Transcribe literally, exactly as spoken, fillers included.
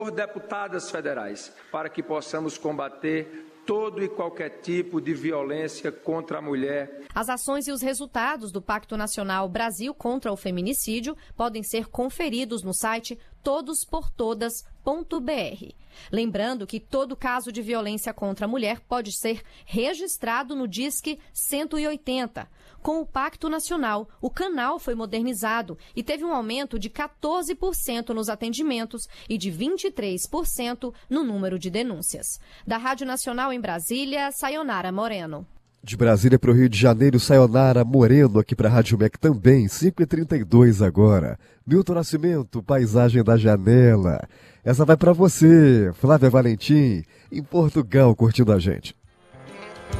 Por deputadas federais, para que possamos combater todo e qualquer tipo de violência contra a mulher. As ações e os resultados do Pacto Nacional Brasil contra o Feminicídio podem ser conferidos no site todos por todas ponto b r. Lembrando que todo caso de violência contra a mulher pode ser registrado no Disque cento e oitenta. Com o Pacto Nacional, o canal foi modernizado e teve um aumento de quatorze por cento nos atendimentos e de vinte e três por cento no número de denúncias. Da Rádio Nacional em Brasília, Sayonara Moreno. De Brasília para o Rio de Janeiro, Sayonara Moreno, aqui para a Rádio M E C também, cinco e trinta e dois agora. Milton Nascimento, Paisagem da Janela. Essa vai para você, Flávia Valentim, em Portugal, curtindo a gente.